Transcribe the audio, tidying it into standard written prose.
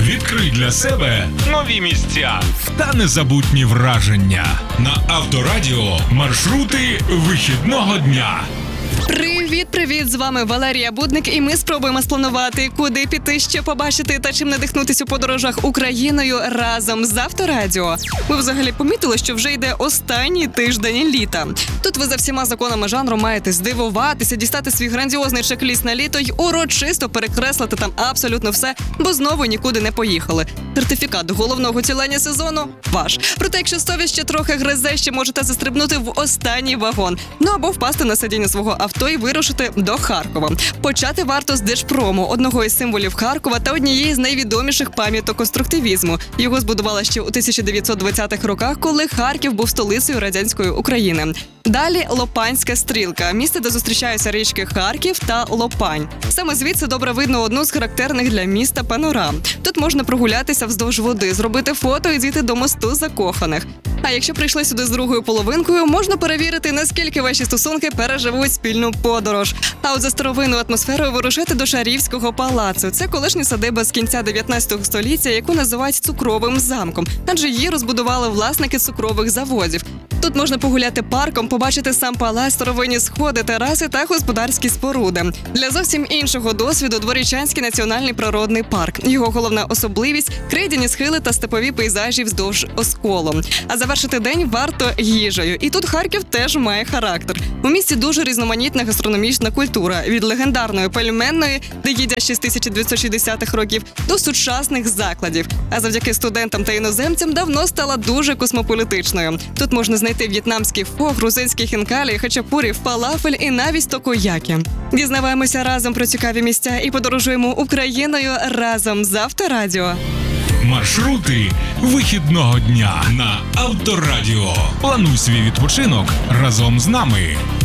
Відкрий для себе нові місця та незабутні враження. На Авторадіо маршрути вихідного дня. Привіт! З вами Валерія Будник, і ми спробуємо спланувати, куди піти, що побачити та чим надихнутися у подорожах Україною разом з Авторадіо. Ви взагалі помітили, що вже йде останній тиждень літа. Тут ви за всіма законами жанру маєте здивуватися, дістати свій грандіозний чек-ліст на літо й урочисто перекреслити там абсолютно все, бо знову нікуди не поїхали. Сертифікат головного цілення сезону ваш. Проте, якщо совість ще трохи гризе, ще можете застрибнути в останній вагон. Ну або впасти на сидіння свого авто і вирушити до Харкова. Почати варто з Держпрому, одного із символів Харкова та однієї з найвідоміших пам'яток конструктивізму. Його збудували ще у 1920-х роках, коли Харків був столицею радянської України. Далі Лопанська стрілка – місце, де зустрічаються річки Харків та Лопань. Саме звідси добре видно одну з характерних для міста панорам. Тут можна прогулятися вздовж води, зробити фото і дійти до мосту закоханих. А якщо прийшли сюди з другою половинкою, можна перевірити, наскільки ваші стосунки переживуть спільну подорож. А от за старовинною атмосферою вирушити до Шарівського палацу. Це колишня садиба з кінця 19 століття, яку називають цукровим замком, адже її розбудували власники цукрових заводів. Тут можна погуляти парком, побачити сам палац, старовинні сходи, тераси та господарські споруди. Для зовсім іншого досвіду – Дворічанський національний природний парк. Його головна особливість – крейдяні схили та степові пейзажі вздовж Осколу. А завершити день варто їжею. І тут Харків теж має характер. У місті дуже різноманітна гастрономічна культура. Від легендарної пельменної, де їдять ще з 1960-х років, до сучасних закладів. А завдяки студентам та іноземцям давно стала дуже космополітичною. Тут можна знайти в'єтнамський фо, грузинські хінкалі, хачапурі, фалафель і навіть токоякі. Дізнаваємося разом про цікаві місця і подорожуємо Україною разом з Авторадіо. Маршрути вихідного дня на Авторадіо. Плануй свій відпочинок разом з нами.